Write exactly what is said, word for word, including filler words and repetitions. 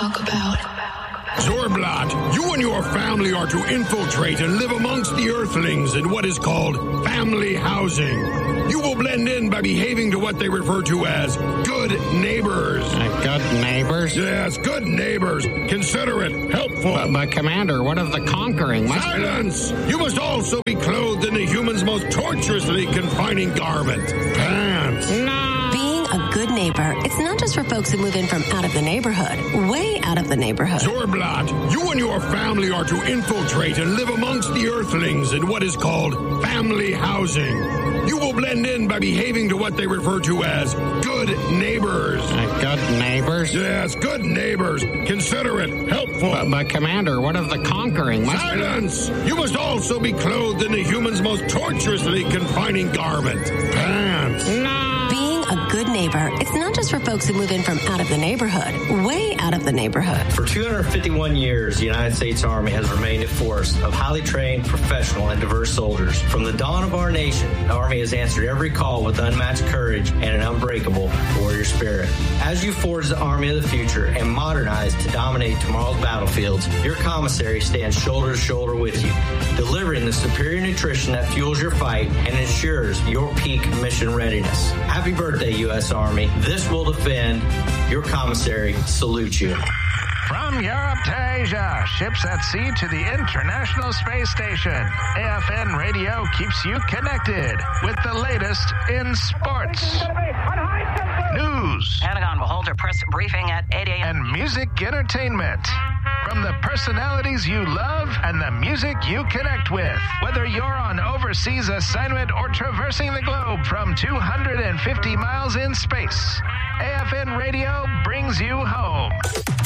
talk about. Zorblat, you and your family are to infiltrate and live amongst the Earthlings in what is called family housing. You will blend in by behaving to what they refer to as good neighbors. Uh, good neighbors? Yes, good neighbors. Consider it helpful. But, but Commander, what of the conquering? Must Silence! You must also be clothed in the human's most tortuously confining garment, pants. No! A good neighbor, it's not just for folks who move in from out of the neighborhood, way out of the neighborhood. Zorblat, you and your family are to infiltrate and live amongst the Earthlings in what is called family housing. You will blend in by behaving to what they refer to as good neighbors. Uh, good neighbors? Yes, good neighbors. Consider it helpful. But, but Commander, what of the conquering? Must Silence! You must also be clothed in the human's most tortuously confining garment, pants. No! A good neighbor, it's not just for folks who move in from out of the neighborhood, way out of the neighborhood. For two hundred fifty-one years, the United States Army has remained a force of highly trained, professional, and diverse soldiers. From the dawn of our nation, the Army has answered every call with unmatched courage and an unbreakable warrior spirit. As you forge the Army of the future and modernize to dominate tomorrow's battlefields, your commissary stands shoulder to shoulder with you, delivering the superior nutrition that fuels your fight and ensures your peak mission readiness. Happy birthday, U S Army. This will defend. Your commissary salutes you. From Europe to Asia, ships at sea to the International Space Station, A F N Radio keeps you connected with the latest in sports, news, Pentagon will hold a press briefing at eight a.m. and music entertainment. From the personalities you love and the music you connect with. Whether you're on overseas assignment or traversing the globe from two hundred fifty miles in space, A F N Radio brings you home.